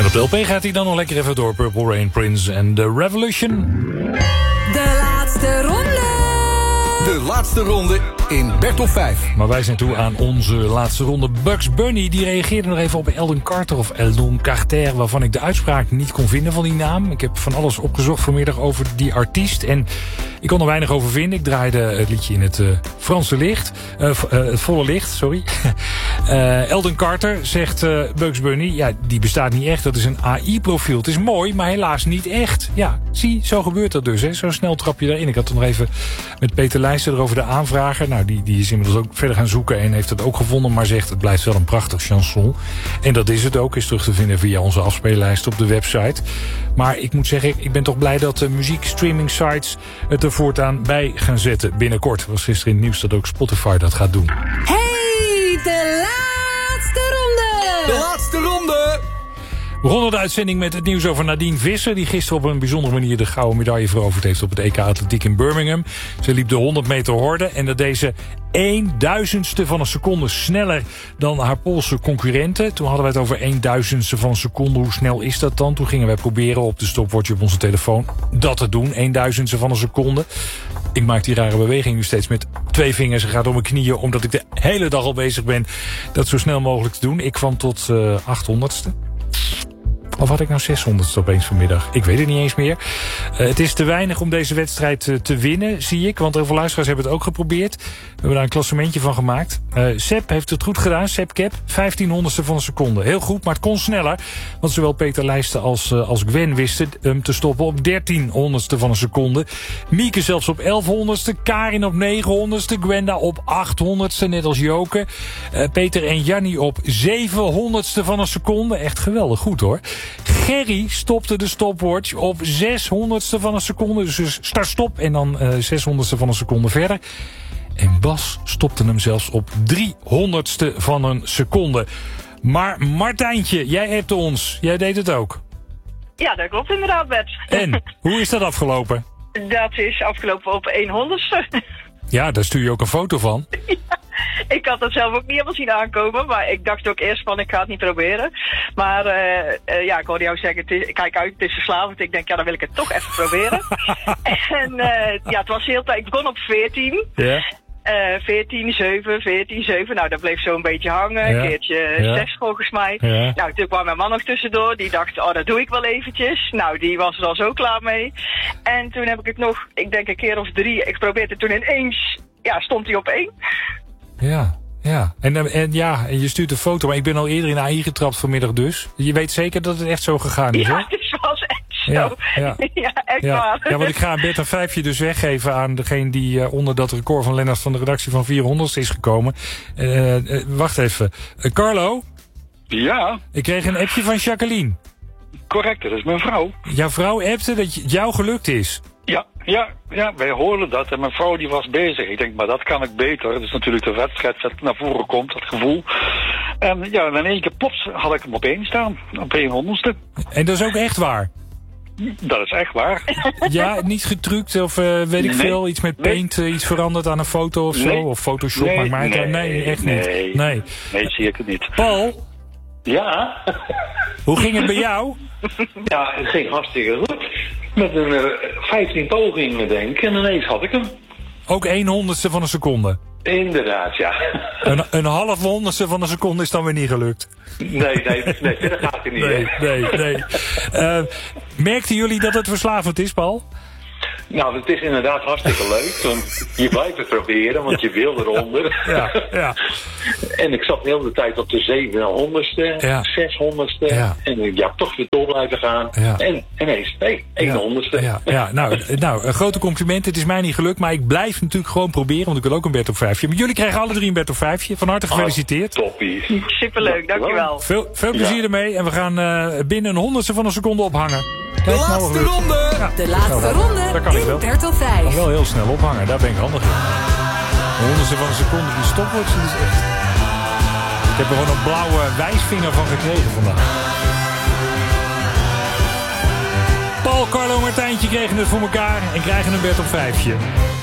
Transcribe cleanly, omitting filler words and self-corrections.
op de LP gaat hij dan nog lekker even door. Purple Rain, Prince en The Revolution. De laatste ronde. De laatste ronde in Bert of 5. Maar wij zijn toe aan onze laatste ronde. Bugs Bunny die reageerde nog even op Eldon Carter of Eldon Carter, waarvan ik de uitspraak niet kon vinden van die naam. Ik heb van alles opgezocht vanmiddag over die artiest en ik kon er weinig over vinden. Ik draaide het liedje in het Franse licht. Het volle licht, sorry. Eldon Carter zegt Bugs Bunny, ja, die bestaat niet echt. Dat is een AI-profiel. Het is mooi, maar helaas niet echt. Ja, zie, zo gebeurt dat dus. Hè. Zo snel trap je erin. Ik had het nog even met Peter Leijster erover de aanvrager. Nou, die is inmiddels ook verder gaan zoeken en heeft het ook gevonden. Maar zegt, het blijft wel een prachtig chanson. En dat is het ook. Is terug te vinden via onze afspeellijst op de website. Maar ik moet zeggen, ik ben toch blij dat de muziekstreaming sites het er voortaan bij gaan zetten. Binnenkort was gisteren in het nieuws dat ook Spotify dat gaat doen. Hey, de laatste ronde. De laatste ronde. We begonnen de uitzending met het nieuws over Nadine Visser, die gisteren op een bijzondere manier de gouden medaille veroverd heeft op het EK Atletiek in Birmingham. Ze liep de 100 meter horde en dat deed ze 1.000ste van een seconde sneller dan haar Poolse concurrenten. Toen hadden we het over 1.000ste van een seconde. Hoe snel is dat dan? Toen gingen wij proberen op de stopwatch op onze telefoon dat te doen. 1.000ste van een seconde. Ik maak die rare beweging nu steeds met 2 vingers. Het gaat om mijn knieën, omdat ik de hele dag al bezig ben dat zo snel mogelijk te doen. Ik kwam tot 800ste. Of had ik nou 600ste opeens vanmiddag? Ik weet het niet eens meer. Het is te weinig om deze wedstrijd te winnen, zie ik. Want heel veel luisteraars hebben het ook geprobeerd. We hebben daar een klassementje van gemaakt. Sepp heeft het goed gedaan. Sepp Kep, 1500ste van een seconde. Heel goed, maar het kon sneller. Want zowel Peter Leijsten als Gwen wisten hem te stoppen op 1300ste van een seconde. Mieke zelfs op 1100ste. Karin op 900ste. Gwenda op 800ste, net als Joke. Peter en Jannie op 700ste van een seconde. Echt geweldig goed, hoor. Gerry stopte de stopwatch op 600ste van een seconde. Dus start-stop en dan 600ste van een seconde verder. En Bas stopte hem zelfs op 300ste van een seconde. Maar Martijntje, jij hebt ons. Jij deed het ook. Ja, dat klopt inderdaad, Bert. En, hoe is dat afgelopen? Dat is afgelopen op 100ste. Ja, daar stuur je ook een foto van. Ja, ik had dat zelf ook niet helemaal zien aankomen, maar ik dacht ook eerst van ik ga het niet proberen. Maar ja, ik hoorde jou zeggen, kijk uit, het is verslavend. Ik denk, ja, dan wil ik het toch even proberen. En ja, het was heel tijd. Ik begon op 14. Ja. 14, 7, 14, 7. Nou, dat bleef zo een beetje hangen. Ja. Een keertje 6 volgens mij. Ja. Nou, toen kwam mijn man nog tussendoor. Die dacht, oh, dat doe ik wel eventjes. Nou, die was er al zo klaar mee. En toen heb ik het nog, ik denk een keer of 3. Ik probeerde het toen ineens, ja, stond hij op 1. Ja. Ja, en je stuurt een foto, maar ik ben al eerder in AI getrapt vanmiddag dus. Je weet zeker dat het echt zo gegaan is, hè? Ja, het was echt zo. Ja, Ja, echt waar. Ja, want ik ga een Bert een 5'je dus weggeven aan degene die onder dat record van Lennart van de redactie van 400 is gekomen. Wacht even. Carlo? Ja, Ik kreeg een appje van Jacqueline. correct, dat is mijn vrouw. Jouw vrouw appte dat het jou gelukt is. Ja, wij hoorden dat en mijn vrouw die was bezig. Ik denk, maar dat kan ik beter. Dat is natuurlijk de wedstrijd dat naar voren komt, dat gevoel. En ja, in één keer plots had ik hem op 1 staan, op 100ste. En dat is ook echt waar. Dat is echt waar. Ja, niet getrukt of weet ik Nee. veel. Iets met Paint, iets veranderd aan een foto of zo. Nee. Of Photoshop, maakt mij uit. Nee, echt niet. Nee. Nee, zie ik het niet. Paul, Ja, hoe ging het bij jou? ja, het ging hartstikke goed. Met een 15 pogingen, denk ik. En ineens had ik hem. Ook 100ste van een seconde. Inderdaad, ja. Een half honderdste van een seconde is dan weer niet gelukt. Nee, dat gaat er niet. Nee. Merkten jullie dat het verslavend is, Paul? Nou, het is inderdaad hartstikke leuk. Want je blijft het proberen, want je wil eronder. Ja. En ik zat de hele tijd op de 700ste, Ja. 600ste. Ja. En ja, toch weer door blijven gaan. Ja. En ineens, 100ste. Ja. Nou, een grote compliment. Het is mij niet gelukt, maar ik blijf natuurlijk gewoon proberen. Want ik wil ook een Bert op 5'je. Maar jullie krijgen alle 3 een Bert op 5'je. Van harte gefeliciteerd. Toppie. Superleuk, dankjewel. Veel plezier ermee. En we gaan binnen een 100ste van een seconde ophangen. De Kijk, nou, laatste gelukt. ronde. Ja. De laatste ronde Dat kan ik wel. in Bert of Ik 5. kan wel heel snel ophangen. Daar ben ik handig in. Een 100ste van een seconde die stopwatch. Dat is echt... Ik heb er gewoon een blauwe wijsvinger van gekregen vandaag. Paul, Carlo en Martijntje kregen het voor elkaar en krijgen een Bert op 5'je.